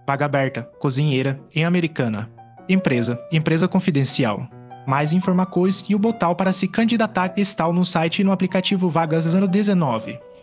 Vaga aberta, cozinheira, em Americana. Empresa, empresa confidencial. Mais informações e o botão para se candidatar está no site e no aplicativo Vagas 019.